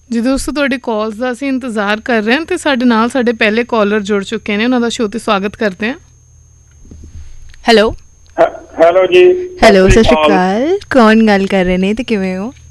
ਜੀ ਦੋਸਤੋ, ਤੁਹਾਡੀ ਕਾਲਸ ਦਾ ਅਸੀਂ ਇੰਤਜ਼ਾਰ ਕਰ ਰਹੇ ਹਾਂ ਤੇ ਸਾਡੇ ਨਾਲ ਸਾਡੇ ਪਹਿਲੇ ਕਾਲਰ ਜੁੜ ਚੁੱਕੇ ਨੇ। ਉਹਨਾਂ ਦਾ ਸ਼ੋਅ ਤੇ ਸਵਾਗਤ ਕਰਦੇ ਹਾਂ। ਹੈਲੋ ਹੈਲੋ ਜੀ। ਹੈਲੋ, ਸਤਿ ਸ਼੍ਰੀ ਅਕਾਲ। ਕੌਣ ਗੱਲ ਕਰ ਰਹੇ ਨੇ ਤੇ ਕਿਵੇਂ ਹੋ?